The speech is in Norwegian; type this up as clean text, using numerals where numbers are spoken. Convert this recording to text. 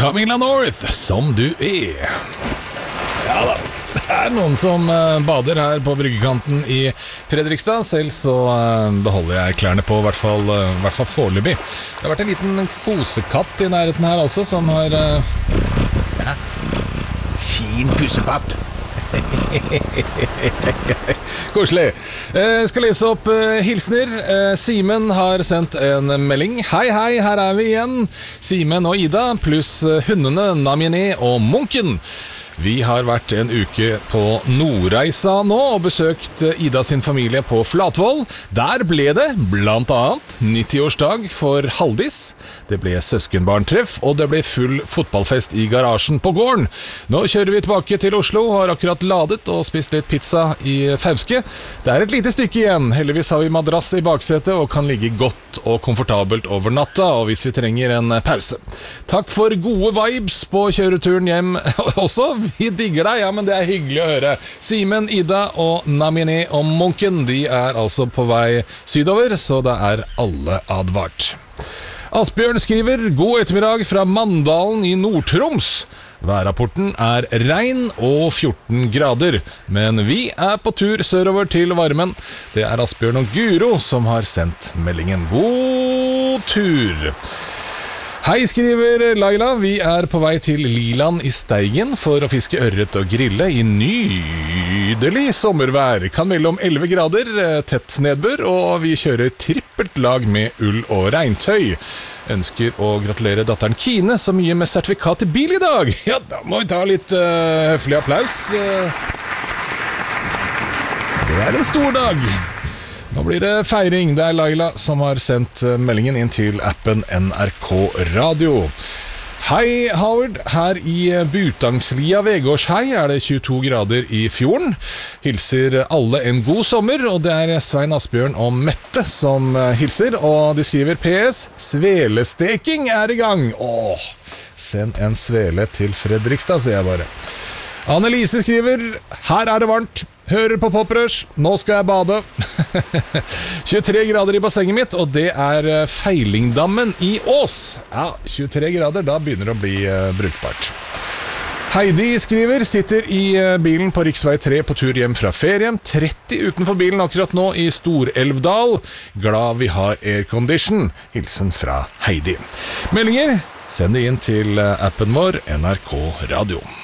Camilla North, som du er. Ja da, det noen som bader her på bryggekanten i Fredrikstad. Selv så beholder jeg klærne på, i hvert fall foreløpig. Det har vært en liten kosekatt i nærheten her også, som har fin pussepatt. Koselig. Skal lese opp hilsner. Simen har sendt en melding. Hei, her vi igjen. Simen og Ida, pluss hundene Naminé og Munken. Vi har vært en uke på Nordreisa nå og besøkt Ida sin familie på Flatvoll. Der ble det blant annet 90-årsdag for Haldis. Det ble søskenbarntreff, og det ble full fotballfest i garasjen på gården. Nå kjører vi tilbake til Oslo, har akkurat ladet og spist litt pizza i Fauske. Det et lite stykke igjen. Heldigvis har vi madrass i baksetet og kan ligge godt og komfortabelt over natta, og hvis vi trenger en pause. Takk for gode vibes på kjøreturen hjem også. Vi digger deg, ja, men det hyggelig å høre. Simen, Ida og Naminé og Munken, de altså på vei sydover, så det alle advart. Asbjørn skriver, god ettermiddag fra Mandalen i Nord-Troms. Værrapporten regn og 14 grader, men vi på tur sørover til varmen. Det Asbjørn og Guro som har sendt meldingen. God tur! Hei, skriver Laila. Vi på vei til Liland i Steigen for å fiske ørret og grille i nydelig sommervær. Kan melde om 11 grader, tett nedbør, og vi kjører trippelt lag med ull og regntøy. Ønsker å gratulere datteren Kine så mye med sertifikat til bil i dag. Ja, da må vi ta litt høflig applaus. Det en stor dag. Nå blir det feiring. Det Laila som har sendt meldingen inn til appen NRK Radio. Hei, Howard. Her i Butangslia Vegårshei det 22 grader i fjorden. Hilser alle en god sommer, og det Svein Asbjørn og Mette som hilser, og de skriver PS, svelesteking i gang. Åh, send en svele til Fredrikstad, sier jeg bare. Annelise skriver, her det varmt. Hører på Poprush, nå skal jeg bade. 23 grader i bassenget mitt, og det Feilingdammen i Ås. Ja, 23 grader, da begynner det å bli brukbart. Heidi skriver, sitter i bilen på Riksvei 3 på tur hjem fra ferie. 30 utenfor bilen akkurat nå i Storelvdal. Glad vi har aircondition. Hilsen fra Heidi. Meldinger, send det inn til appen vår NRK Radio.